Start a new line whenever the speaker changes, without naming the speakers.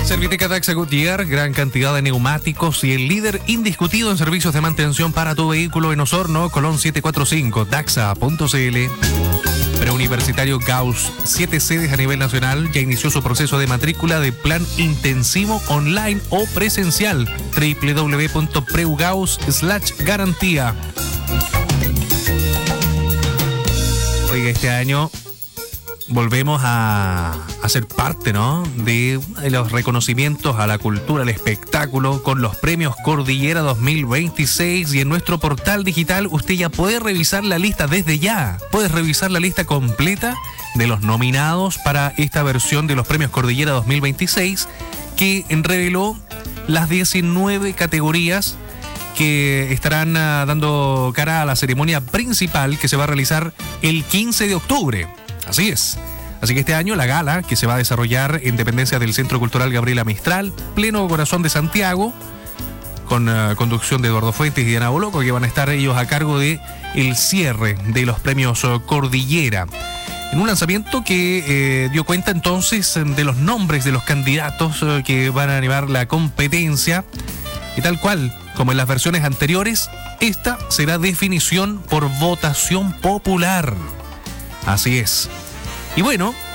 Serviteca Daxa Goodyear, gran cantidad de neumáticos y el líder indiscutido en servicios de mantención para tu vehículo en Osorno, Colón 745, daxa.cl. Preuniversitario Gauss, 7 sedes a nivel nacional, ya inició su proceso de matrícula de plan intensivo online o presencial. www.preugauss.garantía. Oiga, este año volvemos a ser parte, ¿no?, de los reconocimientos a la cultura, al espectáculo, con los premios Cordillera 2026. Y en nuestro portal digital usted ya puede revisar la lista desde ya. Puedes revisar la lista completa de los nominados para esta versión de los premios Cordillera 2026, que reveló las 19 categorías que estarán dando cara a la ceremonia principal que se va a realizar el 15 de octubre. Así es. Así que este año la gala, que se va a desarrollar en dependencia del Centro Cultural Gabriela Mistral, pleno corazón de Santiago, con conducción de Eduardo Fuentes y Diana Boloco, que van a estar ellos a cargo de el cierre de los premios Cordillera. En un lanzamiento que dio cuenta entonces de los nombres de los candidatos que van a animar la competencia. Y tal cual, como en las versiones anteriores, esta será definición por votación popular. Así es. Y bueno,